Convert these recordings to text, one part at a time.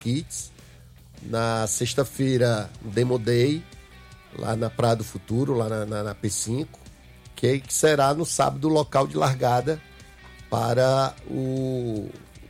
Kits. Na sexta-feira, Demo Day, lá na Praia do Futuro, lá na P5, que será no sábado o local de largada para o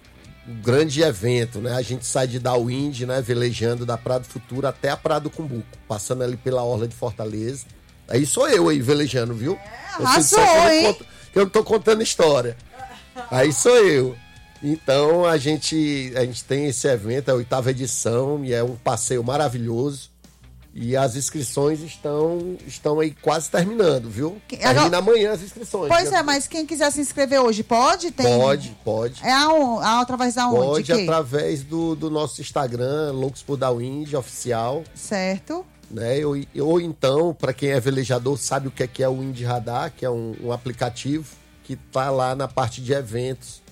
grande evento, né? A gente sai de Dauíndi, né, velejando da Praia do Futuro até a Praia do Cumbuco, passando ali pela orla de Fortaleza. Aí sou eu aí velejando, viu? Arrasou, hein? Eu não tô contando história. Aí sou eu. Então a gente tem esse evento, é a 8ª edição, e é um passeio maravilhoso. E as inscrições estão aí quase terminando, viu? Termina amanhã as inscrições. Pois é, mas quem quiser se inscrever hoje, pode? Pode. É através da onde? Pode, através do nosso Instagram, Loucos por Dauíndi, oficial. Certo. Né? Ou então, para quem é velejador, sabe o que é o Windy Radar, que é um aplicativo que tá lá na parte de eventos.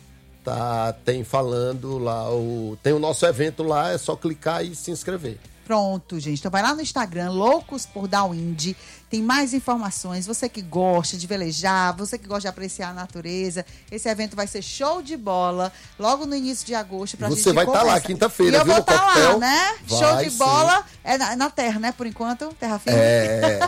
Tem falando lá, tem o nosso evento lá, é só clicar e se inscrever. Pronto, gente. Então vai lá no Instagram, Loucos por Dauíndi. Tem mais informações. Você que gosta de velejar, você que gosta de apreciar a natureza. Esse evento vai ser show de bola, logo no início de agosto. Você vai estar lá quinta-feira, viu? Eu vou estar lá, né? Show de bola. Sim. É na terra, né? Por enquanto, terra firme. É.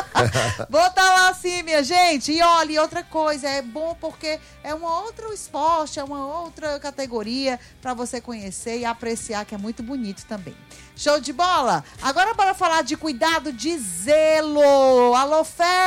Vou estar lá sim, minha gente. E olha, outra coisa, é bom porque é um outro esporte, é uma outra categoria para você conhecer e apreciar, que é muito bonito também. Show de bola? Agora bora falar de cuidado de zelo. Alô,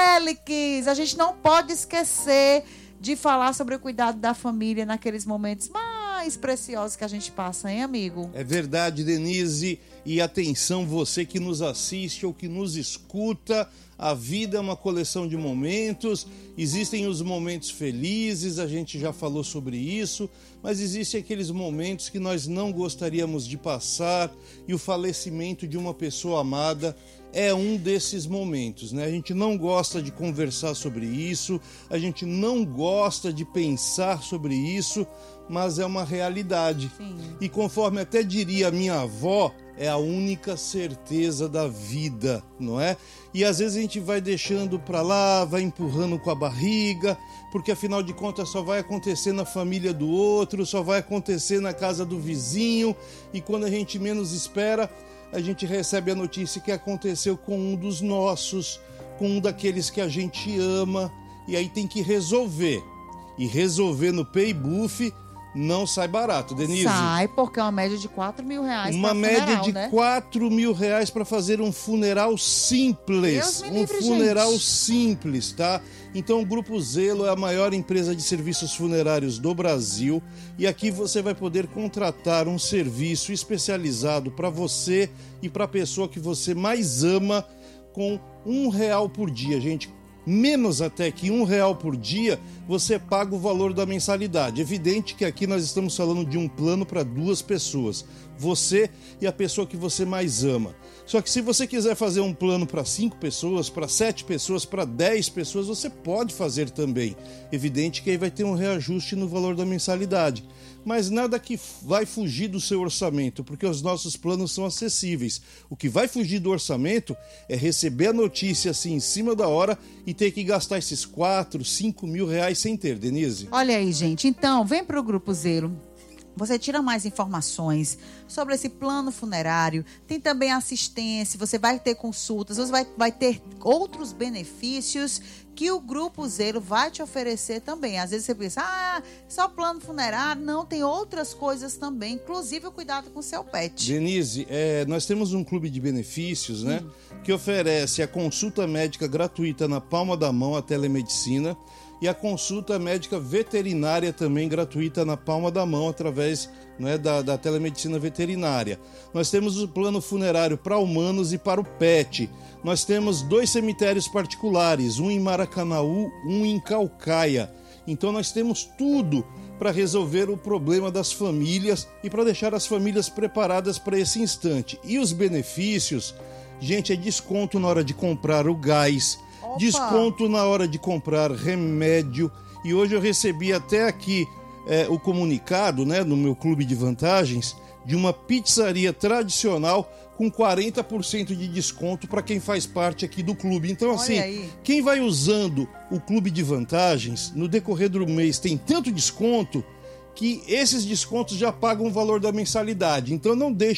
Félix! A gente não pode esquecer de falar sobre o cuidado da família naqueles momentos mais preciosos que a gente passa, hein, amigo? É verdade, Denise. E atenção, você que nos assiste ou que nos escuta, a vida é uma coleção de momentos, existem os momentos felizes, a gente já falou sobre isso, mas existem aqueles momentos que nós não gostaríamos de passar, e o falecimento de uma pessoa amada é um desses momentos, né? A gente não gosta de conversar sobre isso, a gente não gosta de pensar sobre isso, mas é uma realidade. Sim. E conforme até diria a minha avó, é a única certeza da vida, não é? E às vezes a gente vai deixando para lá, vai empurrando com a barriga, porque afinal de contas só vai acontecer na família do outro, só vai acontecer na casa do vizinho, e quando a gente menos espera, a gente recebe a notícia que aconteceu com um dos nossos, com um daqueles que a gente ama, e aí tem que resolver. E resolver no Paybuff não sai barato, Denise. Sai, porque é uma média de R$4.000 uma média funeral, de né? R$4.000 para fazer um funeral simples. Deus me livre, Funeral gente. simples, tá? Então o Grupo Zelo é a maior empresa de serviços funerários do Brasil, e aqui você vai poder contratar um serviço especializado para você e para a pessoa que você mais ama, com R$1 por dia, gente. Menos até que R$1 por dia, você paga o valor da mensalidade. Evidente que aqui nós estamos falando de um plano para 2 pessoas, você e a pessoa que você mais ama. Só que se você quiser fazer um plano para 5 pessoas, para 7 pessoas, para 10 pessoas, você pode fazer também. Evidente que aí vai ter um reajuste no valor da mensalidade. Mas nada que vai fugir do seu orçamento, porque os nossos planos são acessíveis. O que vai fugir do orçamento é receber a notícia assim em cima da hora e ter que gastar esses R$4, R$5.000 sem ter, Denise. Olha aí, gente. Então, vem pro Grupo Zelo. Você tira mais informações sobre esse plano funerário, tem também assistência, você vai ter consultas, você vai ter outros benefícios que o Grupo Zelo vai te oferecer também. Às vezes você pensa, só plano funerário. Não, tem outras coisas também, inclusive o cuidado com o seu pet. Denise, nós temos um clube de benefícios, né, que oferece a consulta médica gratuita na palma da mão, a telemedicina, e a consulta médica veterinária também gratuita na palma da mão, através, né, da telemedicina veterinária. Nós temos o plano funerário para humanos e para o pet. Nós temos 2 cemitérios particulares, um em Maracanaú, um em Caucaia. Então nós temos tudo para resolver o problema das famílias e para deixar as famílias preparadas para esse instante. E os benefícios, gente, é desconto na hora de comprar o gás, desconto na hora de comprar remédio. E hoje eu recebi até aqui o comunicado, né, no meu clube de vantagens, de uma pizzaria tradicional com 40% de desconto para quem faz parte aqui do clube. Então, assim, quem vai usando o clube de vantagens, no decorrer do mês tem tanto desconto que esses descontos já pagam o valor da mensalidade. Então não deixe